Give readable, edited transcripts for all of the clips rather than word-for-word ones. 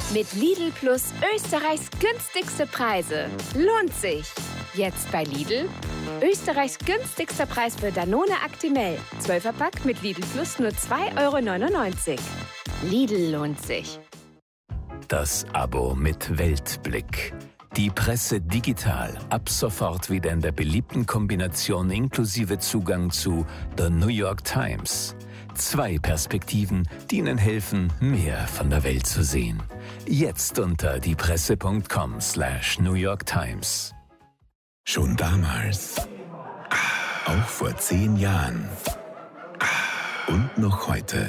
Mit Lidl Plus Österreichs günstigste Preise. Lohnt sich. Jetzt bei Lidl. Österreichs günstigster Preis für Danone Actimel. 12er-Pack mit Lidl Plus nur 2,99 €. Lidl lohnt sich. Das Abo mit Weltblick. Die Presse digital. Ab sofort wieder in der beliebten Kombination inklusive Zugang zu The New York Times. 2 Perspektiven, die Ihnen helfen, mehr von der Welt zu sehen. Jetzt unter diepresse.com/New York Times. Schon damals. Auch vor 10 Jahren. Und noch heute.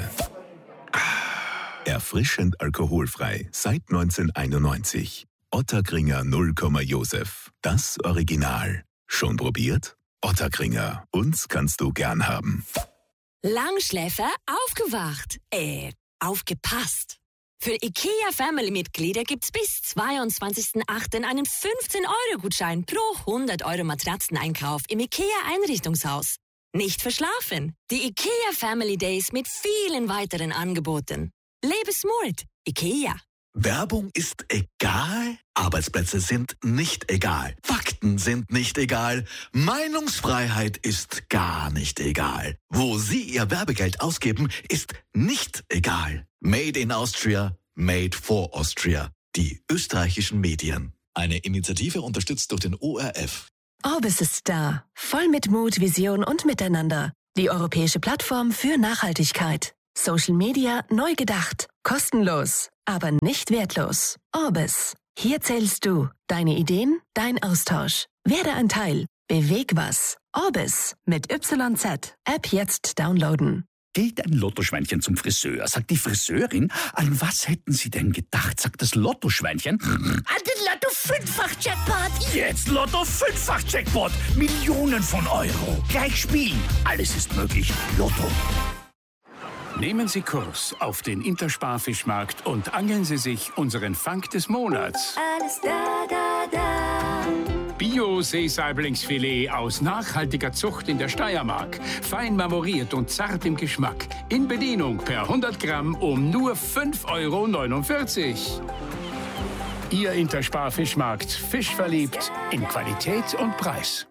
Erfrischend alkoholfrei seit 1991. Ottakringer 0, Josef. Das Original. Schon probiert? Ottakringer. Uns kannst du gern haben. Langschläfer aufgewacht. Aufgepasst. Für IKEA-Family-Mitglieder gibt's bis 22.08. einen 15-Euro-Gutschein pro 100 € Matratzeneinkauf im IKEA-Einrichtungshaus. Nicht verschlafen. Die IKEA Family Days mit vielen weiteren Angeboten. Lebe smart. IKEA. Werbung ist egal, Arbeitsplätze sind nicht egal, Fakten sind nicht egal, Meinungsfreiheit ist gar nicht egal. Wo Sie Ihr Werbegeld ausgeben, ist nicht egal. Made in Austria, made for Austria. Die österreichischen Medien. Eine Initiative unterstützt durch den ORF. Orbis ist da. Voll mit Mut, Vision und Miteinander. Die europäische Plattform für Nachhaltigkeit. Social Media neu gedacht. Kostenlos, aber nicht wertlos. Orbis. Hier zählst du. Deine Ideen, dein Austausch. Werde ein Teil. Beweg was. Orbis mit YZ. App jetzt downloaden. Geht ein Lottoschweinchen zum Friseur, sagt die Friseurin, an was hätten Sie denn gedacht, sagt das Lottoschweinchen. An den Lotto-5-fach-Jackpot. Jetzt Lotto-5-fach-Jackpot. Millionen von Euro. Gleich spielen. Alles ist möglich. Lotto. Nehmen Sie Kurs auf den Interspar-Fischmarkt und angeln Sie sich unseren Fang des Monats. Alles da. Bio-Seesaibling-Filet aus nachhaltiger Zucht in der Steiermark. Fein marmoriert und zart im Geschmack. In Bedienung per 100 Gramm um nur 5,49 €. Ihr Interspar-Fischmarkt. Fischverliebt in Qualität und Preis.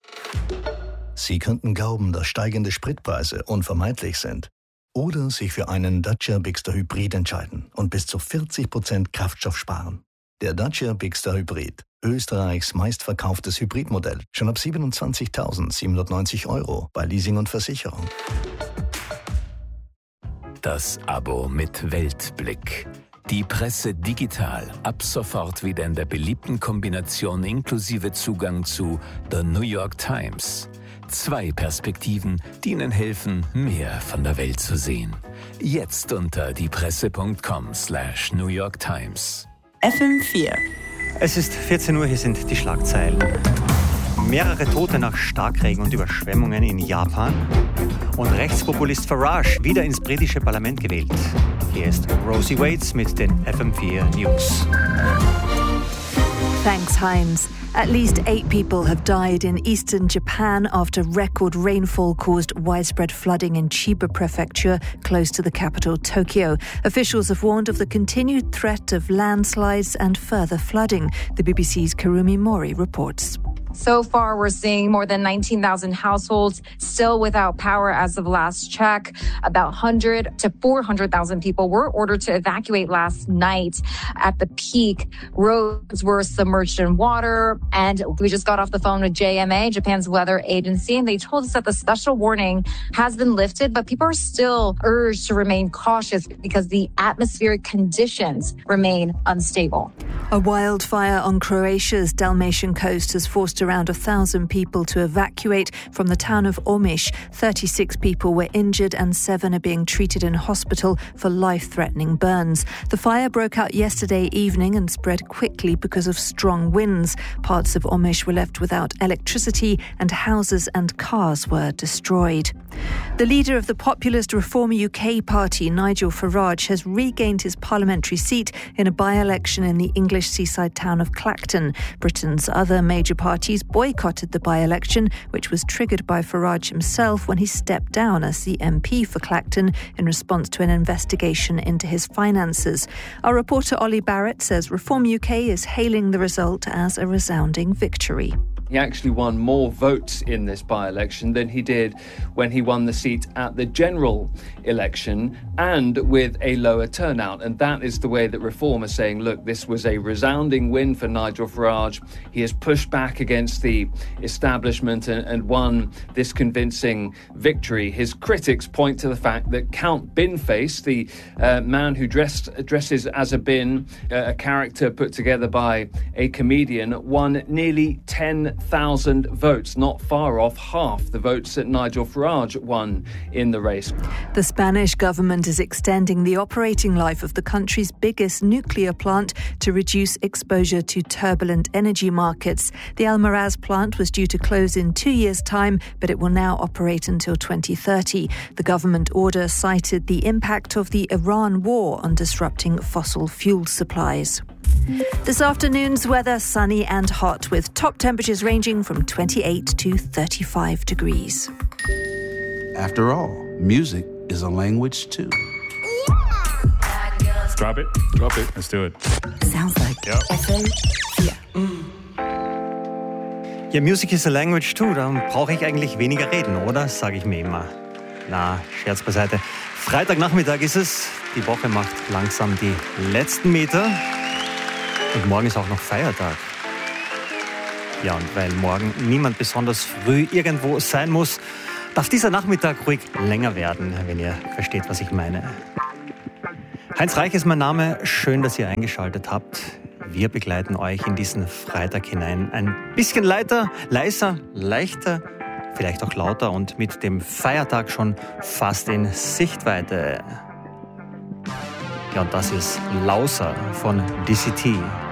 Sie könnten glauben, dass steigende Spritpreise unvermeidlich sind. Oder sich für einen Dacia Bigster Hybrid entscheiden und bis zu 40% Kraftstoff sparen. Der Dacia Bigster Hybrid, Österreichs meistverkauftes Hybridmodell, schon ab 27.790 € bei Leasing und Versicherung. Das Abo mit Weltblick. Die Presse digital. Ab sofort wieder in der beliebten Kombination inklusive Zugang zu The New York Times. 2 Perspektiven, die Ihnen helfen, mehr von der Welt zu sehen. Jetzt unter diepresse.com/New York Times. FM4. Es ist 14 Uhr, hier sind die Schlagzeilen. Mehrere Tote nach Starkregen und Überschwemmungen in Japan. Und Rechtspopulist Farage wieder ins britische Parlament gewählt. Hier ist Rosie Waits mit den FM4 News. Thanks, Heinz. At least 8 people have died in eastern Japan after record rainfall caused widespread flooding in Chiba Prefecture, close to the capital, Tokyo. Officials have warned of the continued threat of landslides and further flooding. The BBC's Karumi Mori reports. So far, we're seeing more than 19,000 households still without power as of last check. About 100 to 400,000 people were ordered to evacuate last night. At the peak, roads were submerged in water. And we just got off the phone with JMA, Japan's weather agency, and they told us that the special warning has been lifted, but people are still urged to remain cautious because the atmospheric conditions remain unstable. A wildfire on Croatia's Dalmatian coast has forced around 1,000 people to evacuate from the town of Omiš. 36 people were injured and 7 are being treated in hospital for life-threatening burns. The fire broke out yesterday evening and spread quickly because of strong winds. Parts of Omiš were left without electricity and houses and cars were destroyed. The leader of the populist Reform UK party, Nigel Farage, has regained his parliamentary seat in a by-election in the English English seaside town of Clacton. Britain's other major parties boycotted the by-election, which was triggered by Farage himself when he stepped down as the MP for Clacton in response to an investigation into his finances. Our reporter Ollie Barrett says Reform UK is hailing the result as a resounding victory. He actually won more votes in this by-election than he did when he won the seat at the general election, and with a lower turnout. And that is the way that Reform are saying, look, this was a resounding win for Nigel Farage. He has pushed back against the establishment and won this convincing victory. His critics point to the fact that Count Binface, the man who dresses as a bin, a character put together by a comedian, won nearly 10,000 votes, not far off half the votes that Nigel Farage won in the race. The Spanish government is extending the operating life of the country's biggest nuclear plant to reduce exposure to turbulent energy markets. The Almaraz plant was due to close in 2 years' time, but it will now operate until 2030. The government order cited the impact of the Iran war on disrupting fossil fuel supplies. This afternoon's weather, sunny and hot, with top temperatures ranging from 28 to 35 degrees. After all, music is a language too. Drop it. Let's do it. Sounds like FM 4. Ja, Music is a language too. Dann brauche ich eigentlich weniger reden, oder? Sage ich mir immer. Na, Scherz beiseite. Freitagnachmittag ist es. Die Woche macht langsam die letzten Meter. Und morgen ist auch noch Feiertag. Ja, und weil morgen niemand besonders früh irgendwo sein muss, darf dieser Nachmittag ruhig länger werden, wenn ihr versteht, was ich meine. Heinz Reich ist mein Name. Schön, dass ihr eingeschaltet habt. Wir begleiten euch in diesen Freitag hinein. Ein bisschen leiser, leichter, vielleicht auch lauter und mit dem Feiertag schon fast in Sichtweite. Ja, und das ist Lauser von DCT.